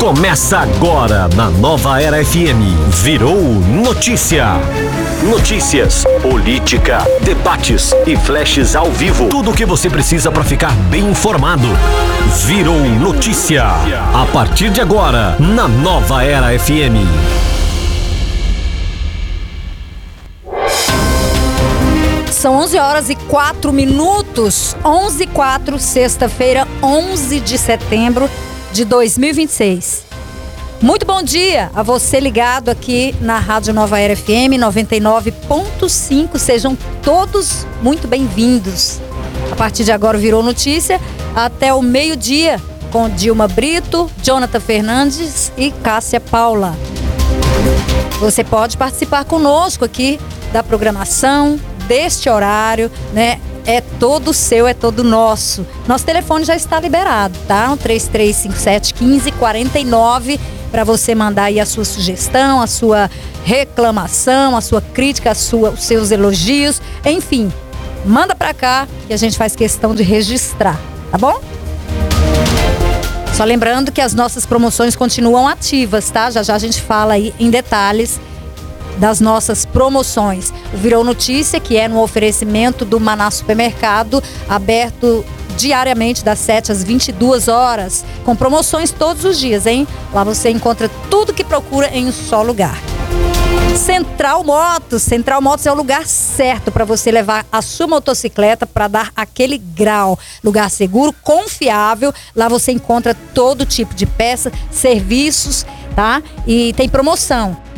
Começa agora na Nova Era FM. Virou notícia. Notícias, política, debates e flashes ao vivo. Tudo o que você precisa para ficar bem informado. Virou notícia. A partir de agora, na Nova Era FM. São 11h04, 11h04, sexta-feira, 11 de setembro de 2026. Muito bom dia a você ligado aqui na Rádio Nova Era FM 99.5. Sejam todos muito bem-vindos. A partir de agora virou notícia até o meio-dia com Dilma Brito, Jonathan Fernandes e Cássia Paula. Você pode participar conosco aqui da programação deste horário, né? É todo seu, é todo nosso. Nosso telefone já está liberado, tá? O 3357-1549 para você mandar aí a sua sugestão, a sua reclamação, a sua crítica, os seus elogios, enfim, manda para cá que a gente faz questão de registrar, tá bom? Só lembrando que as nossas promoções continuam ativas, tá? Já já a gente fala aí em detalhes das nossas promoções. O Virou Notícia, que é no oferecimento do Maná Supermercado, aberto diariamente das 7 às 22 horas, com promoções todos os dias, hein? Lá você encontra tudo que procura em um só lugar. Central Motos é o lugar certo para você levar a sua motocicleta para dar aquele grau. Lugar seguro, confiável. Lá você encontra todo tipo de peça, serviços, tá? E tem promoção.